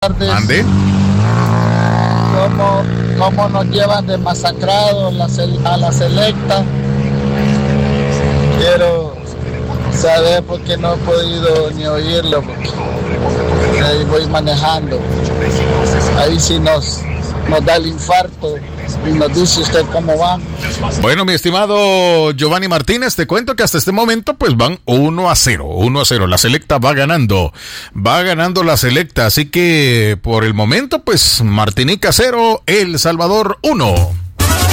tardes. Ande. ¿Cómo nos llevan de masacrados a la selecta? Quiero saber por qué no he podido ni oírlo, porque ahí voy manejando. Ahí sí nos da el infarto y nos dice usted cómo van. Bueno, mi estimado Giovanni Martínez, te cuento que hasta este momento pues van 1-0. La selecta va ganando la selecta, así que por el momento pues Martinica 0, El Salvador 1.